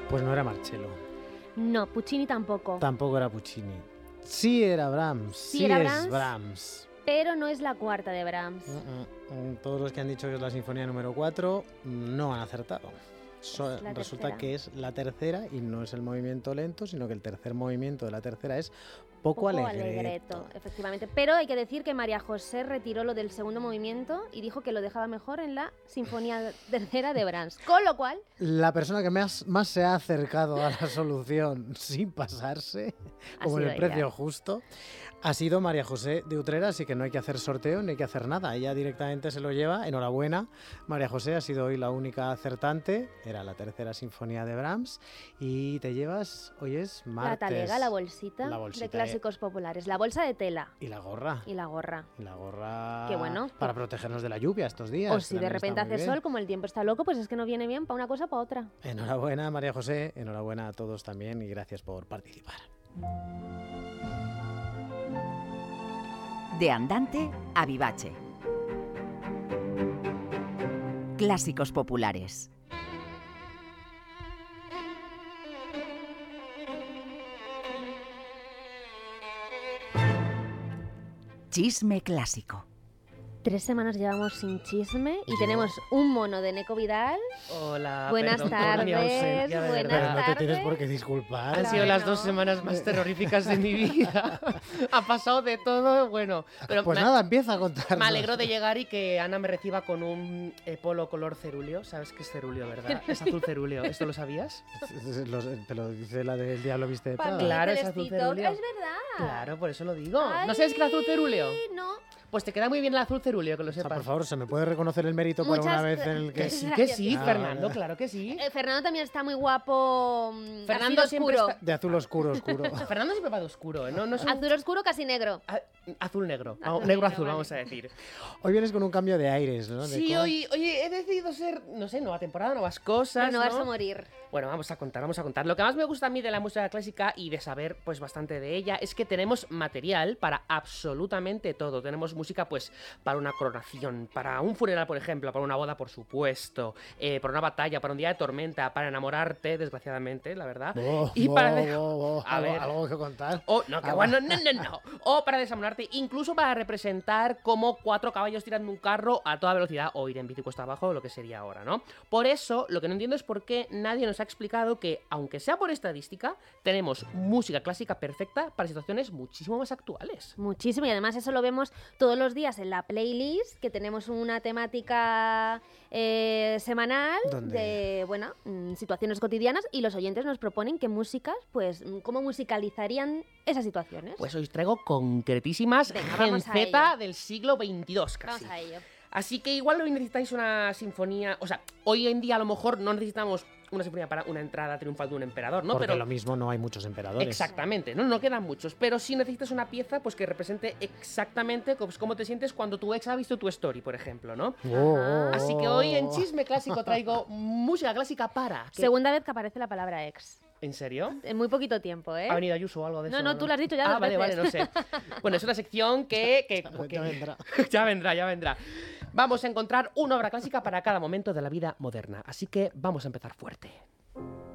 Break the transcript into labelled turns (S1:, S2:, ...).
S1: Pues no era Marcello.
S2: No, Puccini tampoco.
S1: Tampoco era Puccini. Sí era Brahms.
S2: Sí era
S1: es Brahms.
S2: Pero no es la cuarta de Brahms.
S1: Todos los que han dicho que es la sinfonía número 4 no han acertado. Resulta
S2: tercera.
S1: que es la tercera y no es el movimiento lento, sino que el tercer movimiento de la tercera es poco allegretto.
S2: Efectivamente. Pero hay que decir que María José retiró lo del segundo movimiento y dijo que lo dejaba mejor en la sinfonía tercera de Brahms. Con lo cual...
S1: La persona que más se ha acercado a la solución sin pasarse, como en el precio justo, ha sido María José de Utrera, así que no hay que hacer sorteo, ni hay que hacer nada. Ella directamente se lo lleva. Enhorabuena, María José, ha sido hoy la única acertante. Era la tercera sinfonía de Brahms. Y te llevas, hoy es martes.
S2: La talega, la bolsita de clásicos populares. La bolsa de tela.
S1: Y la gorra.
S2: Y la gorra.
S1: Qué
S2: bueno.
S1: Para protegernos de la lluvia estos días.
S2: O si de repente hace sol, como el tiempo está loco, pues es que no viene bien para una cosa o para otra.
S1: Enhorabuena, María José. Enhorabuena a todos también y gracias por participar.
S3: De andante a vivace. Clásicos populares. Chisme clásico.
S2: 3 semanas llevamos sin chisme y tenemos un mono de Neco Vidal.
S4: Hola,
S2: buenas
S4: perdón
S2: tardes,
S4: por mi ausencia, de
S2: buenas
S4: verdad.
S1: Pero no te tienes por qué disculpar.
S4: Han sido las 2 semanas más terroríficas de mi vida. Ha pasado de todo, bueno. Pero
S1: pues nada, empieza a contar.
S4: Me alegro de llegar y que Ana me reciba con un polo color cerúleo. ¿Sabes qué es cerúleo, verdad? Es azul cerúleo. ¿Esto lo sabías?
S1: Te lo dice la del Diablo Viste de Prada.
S4: Claro, es azul cerúleo.
S2: Es verdad.
S4: Claro, por eso lo digo.
S2: Ay,
S4: ¿No sabes qué es azul cerúleo?
S2: No.
S4: Pues te queda muy bien el azul cerúleo, que lo
S1: O sea,
S4: sepas.
S1: por favor, ¿se me puede reconocer el mérito por una vez en el que...
S4: Que sí,
S2: Gracias.
S4: Fernando, claro que sí.
S2: Fernando también está muy guapo.
S4: Fernando
S2: azul
S4: siempre
S2: oscuro.
S4: está-
S1: De azul oscuro.
S4: Fernando siempre va de oscuro, ¿eh? No es un-
S2: Azul oscuro, casi negro.
S4: Azul negro.
S2: Azul
S4: Negro
S2: negro,
S4: azul,
S2: vale.
S4: vamos a decir.
S1: Hoy vienes con un cambio de aires, ¿no?
S4: Sí, hoy, oye, he decidido ser, no sé, nueva temporada, nuevas cosas,
S2: Renovarse
S4: ¿no?
S2: a morir.
S4: Bueno, vamos a contar. Lo que más me gusta a mí de la música clásica y de saber, pues, bastante de ella es que tenemos material para absolutamente todo. Tenemos música, pues, para una coronación, para un funeral, por ejemplo, para una boda, por supuesto, para una batalla, para un día de tormenta, para enamorarte, desgraciadamente, la verdad. Y para... A ver.
S1: ¿Algo que contar?
S4: No, que bueno, no. O para desamorarte, incluso para representar cómo 4 caballos tirando un carro a toda velocidad o ir en bici cuesta abajo, lo que sería ahora, ¿no? Por eso, lo que no entiendo es por qué nadie nos ha explicado que, aunque sea por estadística, tenemos música clásica perfecta para situaciones muchísimo más actuales.
S2: Muchísimo, y además eso lo vemos todos los días en la playlist, que tenemos una temática semanal
S1: ¿Dónde?
S2: de, bueno, situaciones cotidianas, y los oyentes nos proponen qué músicas, pues, cómo musicalizarían esas situaciones.
S4: Pues hoy os traigo concretísimas
S2: Venga,
S4: Gen
S2: vamos a
S4: Z
S2: ello.
S4: del siglo XXII casi.
S2: Vamos a ello.
S4: Así que igual hoy necesitáis una sinfonía, o sea, hoy en día a lo mejor no necesitamos una sinfonía para una entrada triunfal de un emperador, ¿no?
S1: Porque
S4: Pero
S1: lo mismo no hay muchos emperadores.
S4: exactamente, no quedan muchos, pero sí necesitas una pieza pues que represente exactamente pues, cómo te sientes cuando tu ex ha visto tu story, por ejemplo, ¿no? Así que hoy en Chisme Clásico traigo música clásica para...
S2: Segunda vez que aparece la palabra ex.
S4: ¿En serio?
S2: En muy poquito tiempo, ¿eh?
S4: ¿Ha venido Ayuso o algo de eso?
S2: No, tú lo has dicho ya dos
S4: vale,
S2: veces.
S4: no sé. Bueno, es una sección que
S1: Ya vendrá.
S4: ya vendrá. Vamos a encontrar una obra clásica para cada momento de la vida moderna, así que vamos a empezar fuerte.